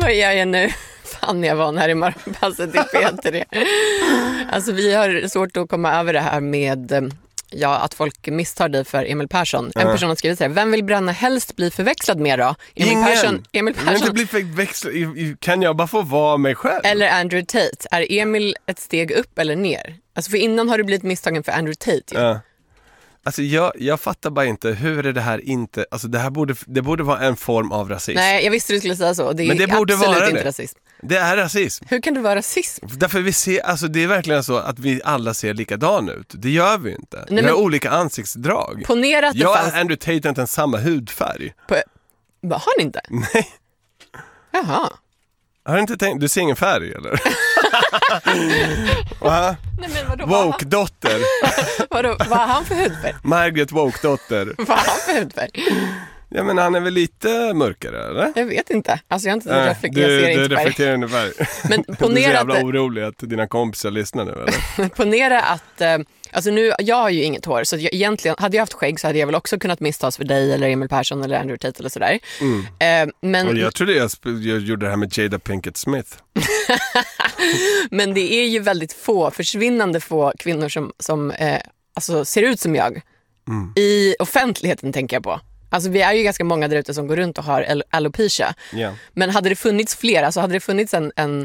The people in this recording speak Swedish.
Vad gör jag nu? Fan, jag var här i morgonpasset till Peter. Alltså vi har svårt att komma över det här med att folk misstar dig för Emil Persson. En person har skrivit så här: vem vill Branne helst bli förväxlad med då? Emil Persson. Inte bli förväxlad. Kan jag bara få vara mig själv? Eller Andrew Tate. Är Emil ett steg upp eller ner? Alltså för innan har du blivit misstagen för Andrew Tate. Ja. Alltså jag fattar bara inte, hur är det här inte... Alltså det borde vara en form av rasism. Nej, jag visste du skulle säga så. Det är men det borde absolut vara inte det. rasism. Det är rasism. Hur kan det vara rasism? Därför vi ser, alltså det är verkligen så att vi alla ser likadan ut. Det gör vi inte. Nej, vi har olika ansiktsdrag. Ponera att det jag fanns... och Andrew Tate har inte en samma hudfärg. Har ni inte? Nej. Jaha. Har du inte tänkt, du ser ingen färg eller? Nej, men vadå? Woke-dotter. Vad har han för hudfärg? Margaret Woke-dotter. Vad har han för hudfärg? Ja, men han är väl lite mörkare, eller? Jag vet inte. Alltså jag har inte reflekterat Du reflekterar inte färg. Men Du är så ponera jävla att... orolig att dina kompisar lyssnar nu, eller? Ponera att... Alltså nu, jag har ju inget hår, så egentligen, hade jag haft skägg så hade jag väl också kunnat misstas för dig eller Emil Persson eller Andrew Tate eller sådär. Men... Och jag trodde jag gjorde det här med Jada Pinkett Smith. Men det är ju väldigt försvinnande få kvinnor som alltså ser ut som jag. I offentligheten tänker jag på. Alltså vi är ju ganska många där ute som går runt och har alopecia. Yeah. Men hade det funnits fler, alltså hade det funnits en